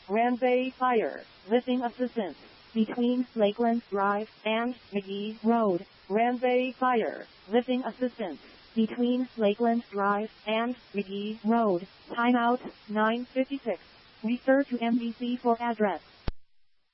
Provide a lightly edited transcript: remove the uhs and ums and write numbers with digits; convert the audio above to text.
Ranbay Fire, lifting assistance between Lakeland Drive and McGee Road. Ranbay Fire, lifting assistance between Lakeland Drive and McGee Road. Timeout 9:56. Refer to MDC for address.